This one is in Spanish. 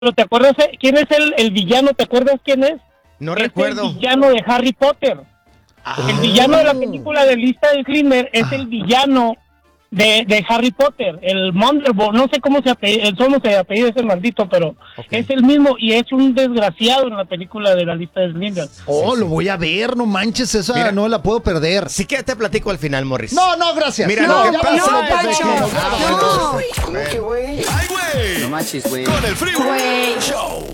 Pero ¿te acuerdas quién es el villano? ¿Te acuerdas quién es? No Es recuerdo. el villano de Harry Potter. El villano de la película de Lista de Schindler es el villano de Harry Potter, el Monderbo, no sé cómo se apellida ese maldito, pero es el mismo y es un desgraciado en la película de la Lista de Schindler. Lo voy a ver, no manches, esa Mira, no la puedo perder. Si quieres te platico al final, Morris. No, gracias. Mira, no, lo que pasa no, es de Pancho, que... no. ¿Cómo que, güey? ¡Ay, güey! No manches, güey. Con el Freeway Güey. Show